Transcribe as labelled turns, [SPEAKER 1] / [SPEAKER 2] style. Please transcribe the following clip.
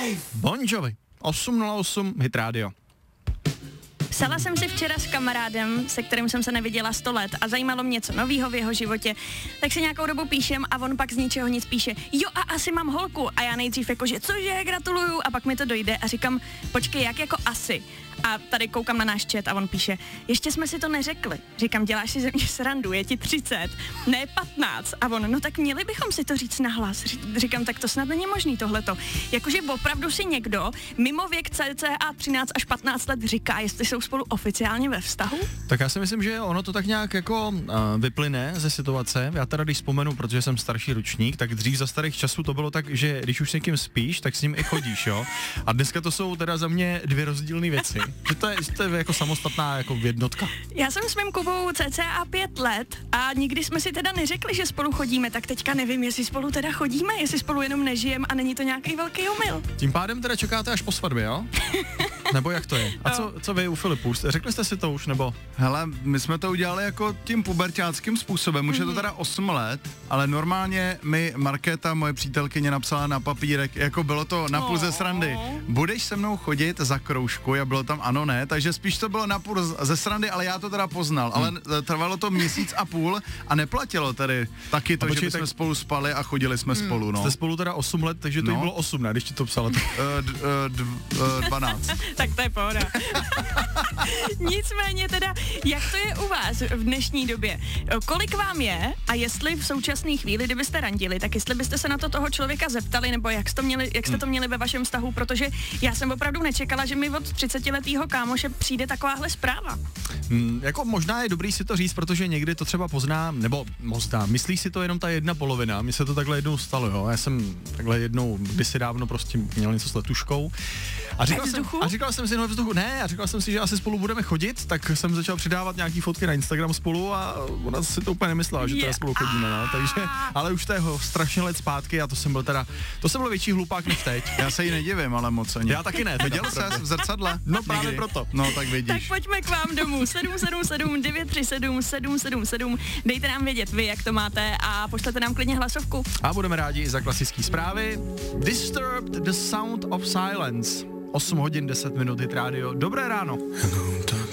[SPEAKER 1] Bon Jovi, 8:08, Hit Radio.
[SPEAKER 2] Psala jsem si včera s kamarádem, se kterým jsem se neviděla 100 let a zajímalo mě něco novýho v jeho životě, tak si nějakou dobu píšem a on pak z ničeho nic píše, jo a asi mám holku a já nejdřív jakože cože, gratuluju a pak mi to dojde a říkám, počkej, jak jako asi? A tady koukám na náš chat a on píše, ještě jsme si to neřekli. Říkám, děláš si ze mě srandu, je ti 30, ne 15. A on, no tak měli bychom si to říct nahlas. Říkám, tak to snad není možný tohleto. Jakože opravdu si někdo mimo věk cca 13 až 15 let říká, jestli jsou spolu oficiálně ve vztahu?
[SPEAKER 1] Tak já si myslím, že ono to tak nějak jako vyplyne ze situace. Já teda když vzpomenu, protože jsem starší ročník, tak dřív za starých časů to bylo tak, že když už s někým spíš, tak s ním i chodíš, jo. A dneska to jsou teda za mě dvě rozdílné věci. Že to je jako samostatná jako jednotka.
[SPEAKER 2] Já jsem s mým Kubou cca 5 let a nikdy jsme si teda neřekli, že spolu chodíme, tak teďka nevím, jestli spolu teda chodíme, jestli spolu jenom nežijeme a není to nějaký velký omyl.
[SPEAKER 1] Tím pádem teda čekáte až po svatbě, jo? Nebo jak to je? A co vy u Filipu? Řekli jste si to už, nebo?
[SPEAKER 3] Hele, my jsme to udělali jako tím puberťáckým způsobem, už je to teda 8 let, ale normálně mi Markéta, moje přítelkyně, napsala na papírek, jako bylo to napůl ze srandy. Budeš se mnou chodit za kroužku? A bylo tam ano, ne, takže spíš to bylo napůl ze srandy, ale já to teda poznal, ale trvalo to 1,5 měsíce a neplatilo tedy taky to, že jsme spolu spali a chodili jsme spolu, no.
[SPEAKER 1] Jste spolu teda 8 let, takže to bylo 8, ne, když ti to psala.
[SPEAKER 3] 12.
[SPEAKER 2] Tak to je pohoda. Nicméně teda, jak to je u vás v dnešní době? Kolik vám je a jestli v současné chvíli, kdybyste randili, tak jestli byste se na to toho člověka zeptali, nebo jak jste to měli ve vašem vztahu, protože já jsem opravdu nečekala, že mi od 30letýho kámoše přijde takováhle zpráva.
[SPEAKER 1] Jako možná je dobrý si to říct, protože někdy to třeba pozná, nebo možná, myslí si to jenom ta jedna polovina. Mně se to takhle jednou stalo, jo. Já jsem takhle jednou kdysi dávno prostě měl něco s letuškou. A říkal jsem si, no vzduchu, ne, a říkal jsem si, že asi spolu budeme chodit, tak jsem začal přidávat nějaký fotky na Instagram spolu a ona si to úplně nemyslela, že teda spolu chodíme, no, takže, ale už to je strašně let zpátky a to jsem byl větší hlupák než teď.
[SPEAKER 3] Já se jí nedivím, ale moc ani.
[SPEAKER 1] Já taky ne.
[SPEAKER 3] Viděl ses v zrcadle?
[SPEAKER 1] No právě proto.
[SPEAKER 3] No tak vidíš.
[SPEAKER 2] Tak pojďme k vám domů, 777 937 777, dejte nám vědět vy, jak to máte a pošlete nám klidně hlasovku.
[SPEAKER 1] A budeme rádi i za klasické zprávy. Disturbed the Sound of Silence. 8 hodin 10 minut, Hit Radio. Dobré ráno.